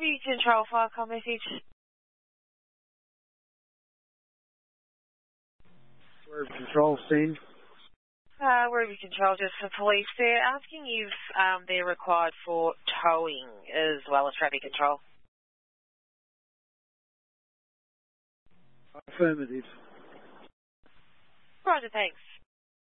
Ruby Control fire call message. Ruby Control, send. Ruby Control, just for police. They're asking if they're required for towing as well as traffic control. Affirmative. Roger, thanks.